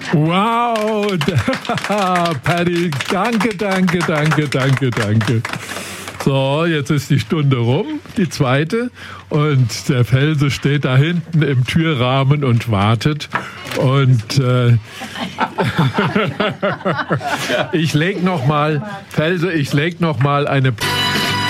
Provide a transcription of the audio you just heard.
Wow, Paddy, danke. So, jetzt ist die Stunde rum, die zweite, und der Felse steht da hinten im Türrahmen und wartet. Und ich leg noch mal, Felse, eine